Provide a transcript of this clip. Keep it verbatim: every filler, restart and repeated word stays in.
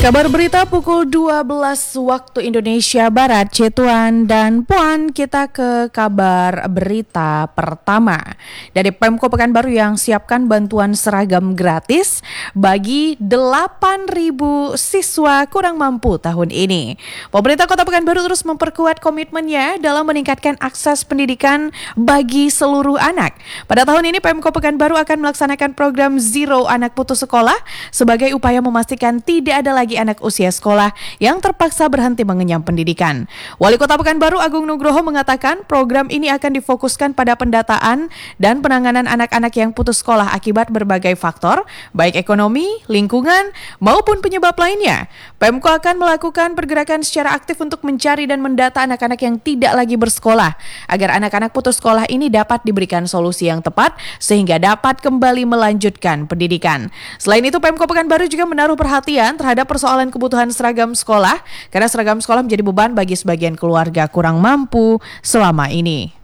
Kabar berita pukul dua belas waktu Indonesia Barat, Cetuan dan Puan, kita ke kabar berita pertama. Dari Pemko Pekanbaru yang siapkan bantuan seragam gratis bagi delapan ribu siswa kurang mampu tahun ini. Pemerintah Kota Pekanbaru terus memperkuat komitmennya dalam meningkatkan akses pendidikan bagi seluruh anak. Pada tahun ini Pemko Pekanbaru akan melaksanakan program Zero Anak Putus Sekolah sebagai upaya memastikan tidak ada lagi anak usia sekolah yang terpaksa berhenti mengenyam pendidikan. Wali Kota Pekanbaru Agung Nugroho mengatakan program ini akan difokuskan pada pendataan dan penanganan anak-anak yang putus sekolah akibat berbagai faktor, baik ekonomi, lingkungan, maupun penyebab lainnya. Pemko akan melakukan pergerakan secara aktif untuk mencari dan mendata anak-anak yang tidak lagi bersekolah, agar anak-anak putus sekolah ini dapat diberikan solusi yang tepat sehingga dapat kembali melanjutkan pendidikan. Selain itu, Pemko Pekanbaru juga menaruh perhatian terhadap persoalan kebutuhan seragam sekolah, karena seragam sekolah menjadi beban bagi sebagian keluarga kurang mampu selama ini.